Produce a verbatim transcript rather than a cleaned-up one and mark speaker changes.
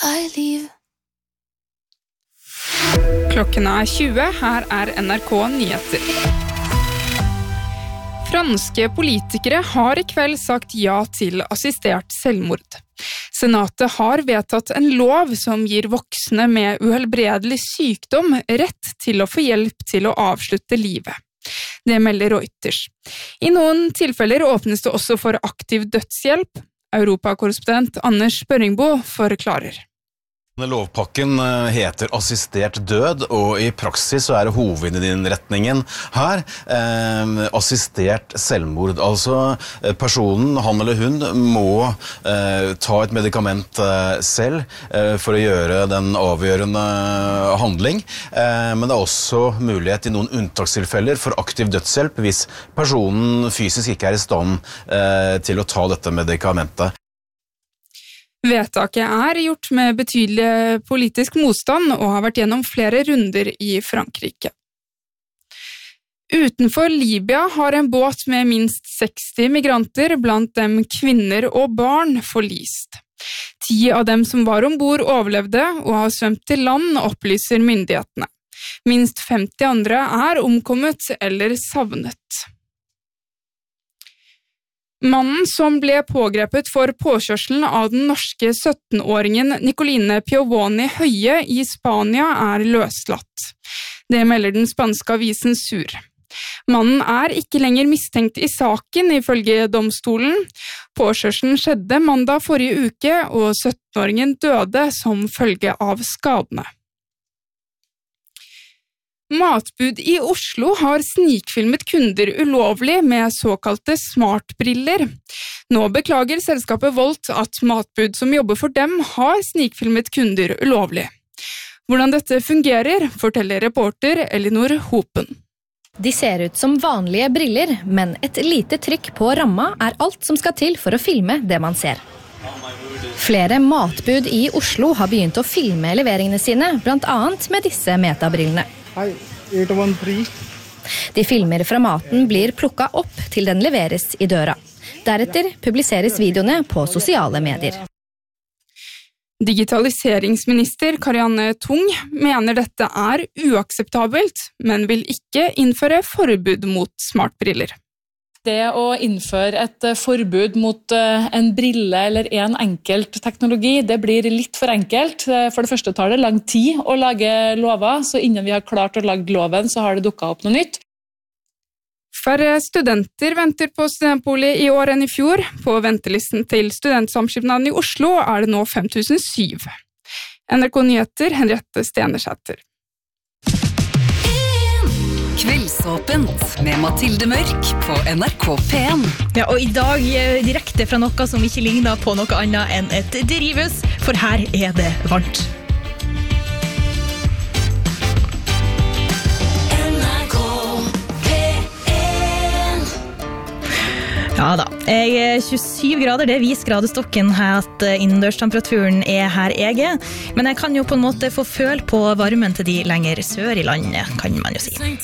Speaker 1: I leave.
Speaker 2: Klokken er tjue, her er N R K Nyheter. Franske politikere har i kveld sagt ja til assistert selvmord. Senatet har vedtatt en lov som gir voksne med uhelbredelig sykdom rett til å få hjelp til å avslutte livet. Det melder Reuters. I noen tilfeller åpnes det også for aktiv dødshjelp. Europakorrespondent Anders Børringbo forklarer.
Speaker 3: Lovpakken heter assistert død, og i praksis så er hovedinnretningen her eh, assistert selvmord. Altså personen, han eller hun, må eh, ta et medikament eh, selv eh, for å gjøre den avgjørende handling. Eh, men det er også mulighet i noen unntakstilfeller for aktiv dødshjelp hvis personen fysisk ikke er i stand eh, til å ta dette medikamentet.
Speaker 2: Vedtaket er gjort med betydelig politisk motstand og har vært gjennom flere runder i Frankrike. Utenfor Libya har en båt med minst seksti migranter, blant dem kvinner og barn, forlist. Ti av dem som var ombord overlevde og har svømt til land, opplyser myndighetene. Minst femti andre er omkommet eller savnet. Mannen som ble pågrepet for påkjørselen av den norske syttenåringen Nicoline Piovani Høie i Spania er løslatt. Det melder den spanske avisen Sur. Mannen er ikke lenger mistenkt i saken, ifølge domstolen. Påkjørselen skjedde mandag forrige uke, og syttenåringen døde som følge av skadene. Matbud i Oslo har snikfilmet kunder ulovlig med såkalte smartbriller. Nå beklager selskapet Volt at Matbud som jobber for dem har snikfilmet kunder ulovlig. Hvordan dette fungerer, forteller reporter Elinor Hopen.
Speaker 4: De ser ut som vanlige briller, men et lite trykk på ramma er alt som skal til for å filme det man ser. Flere matbud i Oslo har begynt å filme leveringene sine, blant annet med disse metabrillene.
Speaker 5: Hei, eight one three.
Speaker 4: De filmer fra maten blir plukket opp til den leveres i døra. Deretter publiseres videoene på sosiale medier.
Speaker 2: Digitaliseringsminister Karianne Tung mener dette er uakseptabelt, men vil ikke innføre forbud mot smartbriller.
Speaker 6: Det å innføre et forbud mot en brille eller en enkelt teknologi, det blir litt for enkelt. For det første tar det lang tid å lage lover, så innen vi har klart å lage loven, så har det dukket opp noe nytt.
Speaker 2: Færre studenter venter på studentbolig i år enn i fjor. På ventelisten til studentsamskipnaden i Oslo er det nå fem tusen syv. N R K Nyheter, Henriette Stenersæter.
Speaker 7: Kveldsåpent med Mathilde Mørk på N R K P en.
Speaker 8: Ja, og i dag direkte fra noe som ikke ligner på noe annet enn et drivhus, for her er det varmt.
Speaker 1: N R K P en.
Speaker 8: Ja da, jeg er tjuesyv grader, det viser gradestokken her at innendørstemperaturen er her ege, men jeg kan jo på en måte få føle på varmen til de lenger sør i landet, kan man jo si.